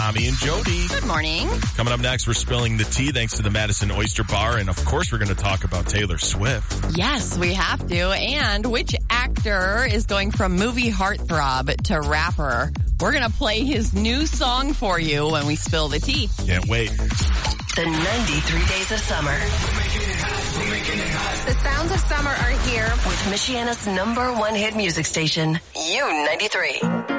Tommy and Jody. Good morning. Coming up next, we're spilling the tea thanks to the Madison Oyster Bar. And, of course, we're going to talk about Taylor Swift. Yes, we have to. And which actor is going from movie heartthrob to rapper? We're going to play his new song for you when we spill the tea. Can't wait. The 93 Days of Summer. The sounds of summer are here With Michiana's #1 hit music station, U93.